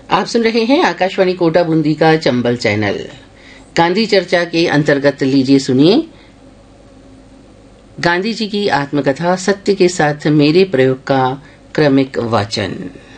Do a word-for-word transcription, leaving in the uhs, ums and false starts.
आप सुन रहे हैं आकाशवाणी कोटा बूंदी का चंबल चैनल। गांधी चर्चा के अंतर्गत लीजिए सुनिए गांधी जी की आत्मकथा सत्य के साथ मेरे प्रयोग का क्रमिक वाचन।